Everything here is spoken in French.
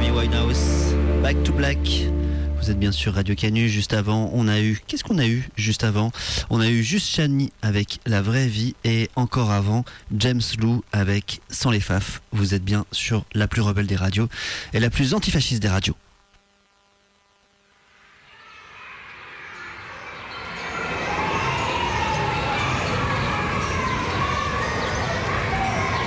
Amy Winehouse, Back to Black. Vous êtes bien sûr Radio Canu. Juste avant, on a eu... Qu'est-ce qu'on a eu juste avant? On a eu Juste Chani avec La Vraie Vie. Et encore avant, James Lou avec Sans les Faf. Vous êtes bien sur la plus rebelle des radios et la plus antifasciste des radios.